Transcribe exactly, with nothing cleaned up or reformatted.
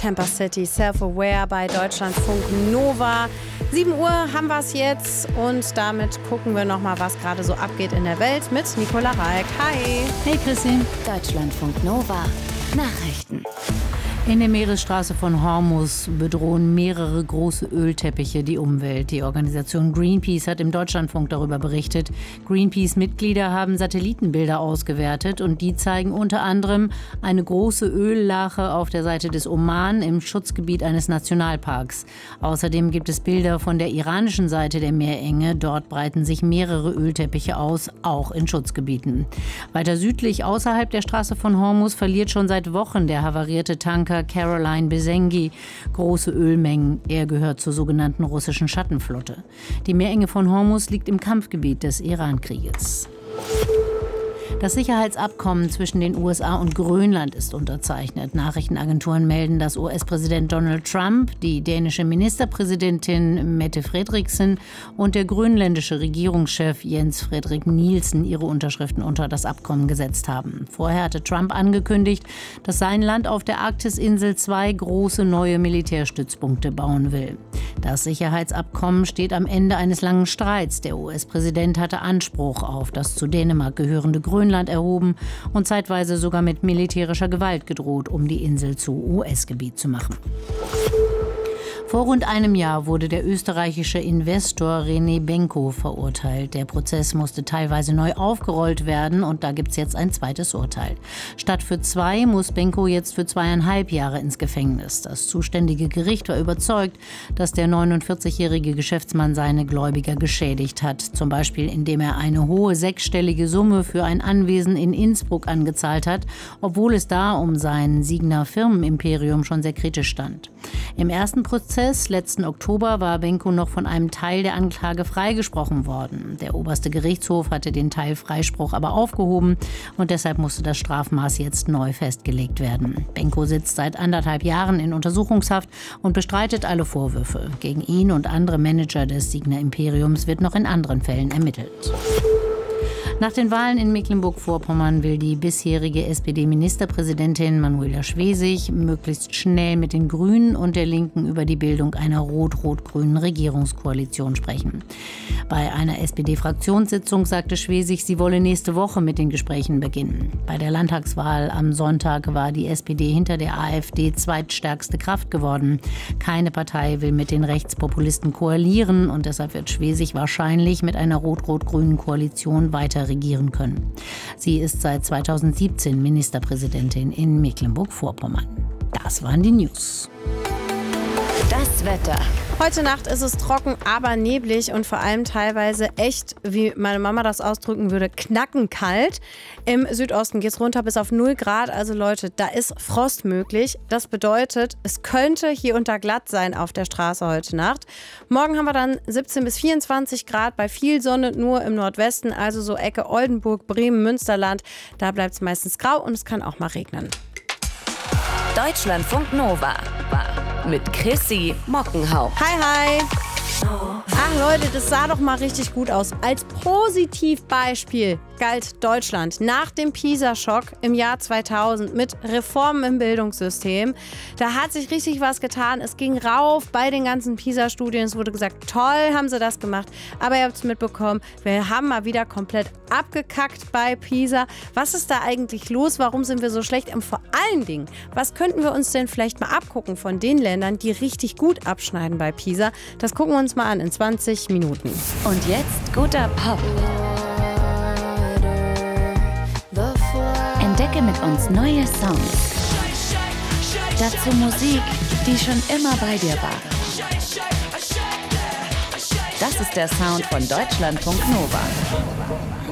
Tampa City, Self-Aware bei Deutschlandfunk Nova. sieben Uhr haben wir es jetzt und damit gucken wir nochmal, was gerade so abgeht in der Welt mit Nicola Reik. Hi. Hey Chrissy. Deutschlandfunk Nova. Nachrichten. In der Meeresstraße von Hormuz bedrohen mehrere große Ölteppiche die Umwelt. Die Organisation Greenpeace hat im Deutschlandfunk darüber berichtet. Greenpeace-Mitglieder haben Satellitenbilder ausgewertet und die zeigen unter anderem eine große Öllache auf der Seite des Oman im Schutzgebiet eines Nationalparks. Außerdem gibt es Bilder von der iranischen Seite der Meerenge. Dort breiten sich mehrere Ölteppiche aus, auch in Schutzgebieten. Weiter südlich außerhalb der Straße von Hormuz verliert schon seit Wochen der havarierte Tanker Caroline Besengi große Ölmengen. Er gehört zur sogenannten russischen Schattenflotte. Die Meerenge von Hormuz liegt im Kampfgebiet des Iran-Krieges. Das Sicherheitsabkommen zwischen den U S A und Grönland ist unterzeichnet. Nachrichtenagenturen melden, dass U S-Präsident Donald Trump, die dänische Ministerpräsidentin Mette Frederiksen und der grönländische Regierungschef Jens Frederik Nielsen ihre Unterschriften unter das Abkommen gesetzt haben. Vorher hatte Trump angekündigt, dass sein Land auf der Arktisinsel zwei große neue Militärstützpunkte bauen will. Das Sicherheitsabkommen steht am Ende eines langen Streits. Der U S-Präsident hatte Anspruch auf das zu Dänemark gehörende Grönland erhoben und zeitweise sogar mit militärischer Gewalt gedroht, um die Insel zu U S-Gebiet zu machen. Vor rund einem Jahr wurde der österreichische Investor René Benko verurteilt. Der Prozess musste teilweise neu aufgerollt werden und da gibt es jetzt ein zweites Urteil. Statt für zwei muss Benko jetzt für zweieinhalb Jahre ins Gefängnis. Das zuständige Gericht war überzeugt, dass der neunundvierzigjährige Geschäftsmann seine Gläubiger geschädigt hat. Zum Beispiel, indem er eine hohe sechsstellige Summe für ein Anwesen in Innsbruck angezahlt hat, obwohl es da um sein Signa Firmenimperium schon sehr kritisch stand. Im ersten Prozess letzten Oktober war Benko noch von einem Teil der Anklage freigesprochen worden. Der oberste Gerichtshof hatte den Teil Freispruch aber aufgehoben und deshalb musste das Strafmaß jetzt neu festgelegt werden. Benko sitzt seit anderthalb Jahren in Untersuchungshaft und bestreitet alle Vorwürfe. Gegen ihn und andere Manager des Signa Imperiums wird noch in anderen Fällen ermittelt. Nach den Wahlen in Mecklenburg-Vorpommern will die bisherige S P D-Ministerpräsidentin Manuela Schwesig möglichst schnell mit den Grünen und der Linken über die Bildung einer rot-rot-grünen Regierungskoalition sprechen. Bei einer S P D-Fraktionssitzung sagte Schwesig, sie wolle nächste Woche mit den Gesprächen beginnen. Bei der Landtagswahl am Sonntag war die S P D hinter der AfD zweitstärkste Kraft geworden. Keine Partei will mit den Rechtspopulisten koalieren und deshalb wird Schwesig wahrscheinlich mit einer rot-rot-grünen Koalition weiter regieren können. Sie ist seit zweitausendsiebzehn Ministerpräsidentin in Mecklenburg-Vorpommern. Das waren die News. Das Wetter. Heute Nacht ist es trocken, aber neblig und vor allem teilweise echt, wie meine Mama das ausdrücken würde, knackenkalt. Im Südosten geht es runter bis auf null Grad. Also Leute, da ist Frost möglich. Das bedeutet, es könnte hier und da glatt sein auf der Straße heute Nacht. Morgen haben wir dann siebzehn bis vierundzwanzig Grad bei viel Sonne, nur im Nordwesten, also so Ecke Oldenburg, Bremen, Münsterland. Da bleibt es meistens grau und es kann auch mal regnen. Deutschlandfunk Nova mit Chrissy Mockenhaupt. Hi, hi. Ach Leute, das sah doch mal richtig gut aus. Als Positivbeispiel galt Deutschland nach dem PISA-Schock im Jahr zweitausend mit Reformen im Bildungssystem. Da hat sich richtig was getan. Es ging rauf bei den ganzen PISA-Studien. Es wurde gesagt, toll haben sie das gemacht. Aber ihr habt es mitbekommen, wir haben mal wieder komplett abgekackt bei PISA. Was ist da eigentlich los? Warum sind wir so schlecht? Und vor allen Dingen, was könnten wir uns denn vielleicht mal abgucken von den Ländern, die richtig gut abschneiden bei PISA? Das gucken wir uns mal an in zwanzig Minuten. Und jetzt guter Pop. Entdecke mit uns neue Songs. Dazu Musik, die schon immer bei dir war. Das ist der Sound von Deutschlandfunk Nova.